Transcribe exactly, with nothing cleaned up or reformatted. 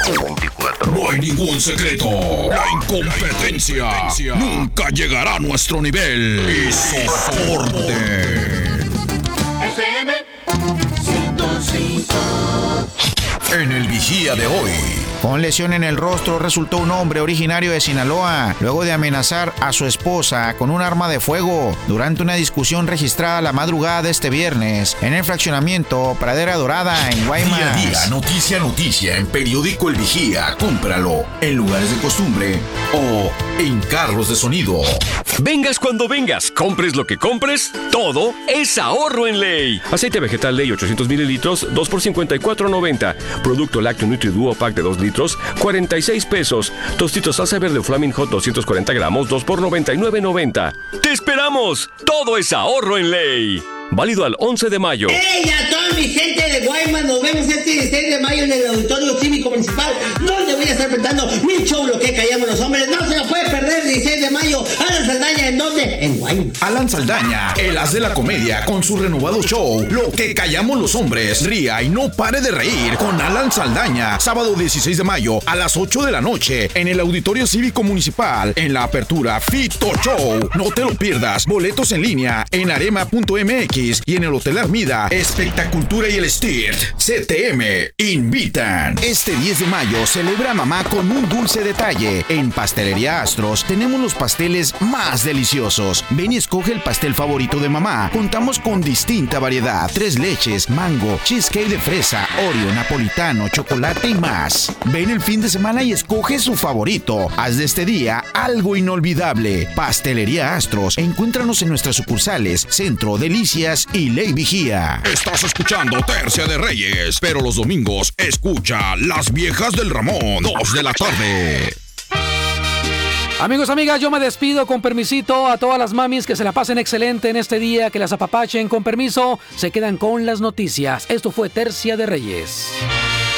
veinticuatro. No hay ningún secreto. La incompetencia nunca llegará a nuestro nivel. Y soporte. F M ciento cinco. En el vigía de hoy. Con lesión en el rostro resultó un hombre originario de Sinaloa luego de amenazar a su esposa con un arma de fuego durante una discusión registrada la madrugada de este viernes en el fraccionamiento Pradera Dorada en Guaymas. Día a día, noticia a noticia en Periódico El Vigía. Cómpralo en lugares de costumbre o en carros de sonido. Vengas cuando vengas, compres lo que compres, todo es ahorro en Ley. Aceite vegetal Ley ochocientos mililitros, dos por cincuenta y cuatro noventa. Producto lácteo NutriDuo Pack de dos litros, cuarenta y seis pesos. Tostitos salsa verde Flaming Hot doscientos cuarenta gramos, dos por noventa y nueve noventa. ¡Te esperamos! Todo es ahorro en Ley. Válido al once de mayo. ¡Ey, a toda mi gente de Guaymas! Nos vemos este dieciséis de mayo en el Auditorio Cívico Municipal, donde voy a estar presentando mi show Lo que callamos los hombres. No se lo puede perder el dieciséis de mayo. Alan Saldaña, ¿en dónde? En Guaymas. Alan Saldaña, el as de la comedia, con su renovado show Lo que callamos los hombres. Ría y no pare de reír con Alan Saldaña. Sábado dieciséis de mayo a las ocho de la noche en el Auditorio Cívico Municipal. En la apertura Fito Show. No te lo pierdas. Boletos en línea en arema punto m x y en el Hotel Armida. Espectacultura y el Stirt C T M invitan. Este diez de mayo celebra a mamá con un dulce detalle. En Pastelería Astros tenemos los pasteles más deliciosos. Ven y escoge el pastel favorito de mamá. Contamos con distinta variedad: tres leches, mango, cheesecake de fresa, Oreo, napolitano, chocolate y más. Ven el fin de semana y escoge su favorito. Haz de este día algo inolvidable. Pastelería Astros. Encuéntranos en nuestras sucursales Centro, Delicias y Ley Vigía. Estás escuchando Tercia de Reyes, pero los domingos escucha Las Viejas del Ramón, dos de la tarde. Amigos, amigas, yo me despido con permisito a todas las mamis, que se la pasen excelente en este día, que las apapachen con permiso, se quedan con las noticias. Esto fue Tercia de Reyes.